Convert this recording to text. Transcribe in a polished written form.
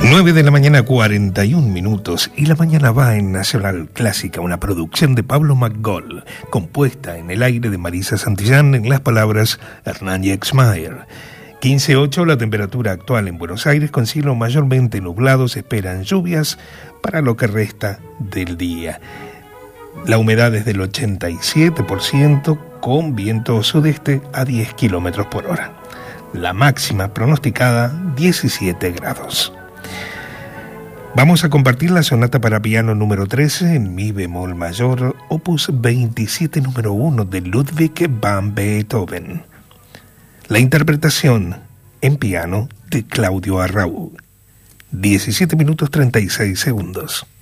9 de la mañana, 41 minutos, y la mañana va en Nacional Clásica, una producción de Pablo McGoll, compuesta en el aire de Marisa Santillán, en las palabras Hernán Yexmayer. 15.8 la temperatura actual en Buenos Aires, con cielo mayormente nublado, se esperan lluvias para lo que resta del día. La humedad es del 87%, con viento sudeste a 10 kilómetros por hora. La máxima pronosticada, 17 grados. Vamos a compartir la sonata para piano número 13 en mi bemol mayor, opus 27 número 1 de Ludwig van Beethoven. La interpretación en piano de Claudio Arrau. 17 minutos 36 segundos.